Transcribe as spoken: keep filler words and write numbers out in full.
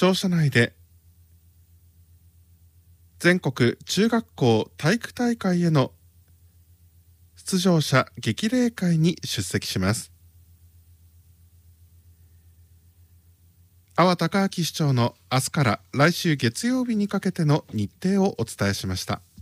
庁舎内で全国中学校体育大会への出場者激励会に出席します。阿波隆明市長の明日から来週月曜日にかけての日程をお伝えしました。